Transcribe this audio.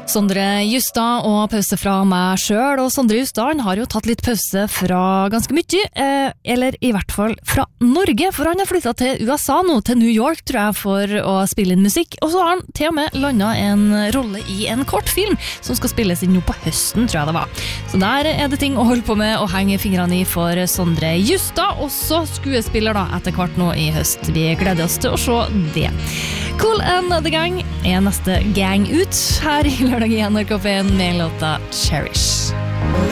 Sondre Justad og pause fra meg selv, og Sondre Justad han har jo tatt litt pause fra ganske mye, eller i hvert fall fra Norge, for han har flyttet til USA nå, til New York tror jeg, for å spille inn musikk, og så har han til og med landet en rolle i en kortfilm som skal spilles inn nå på høsten, tror jeg det var. Så der er det ting å holde på med og henge fingrene i for Sondre Justad, også skuespiller da etter hvert nå i høst. Vi gleder oss til å se det. Cool and the Gang er neste gang ut her i Lørdag i NRK P1 med låta Cherish.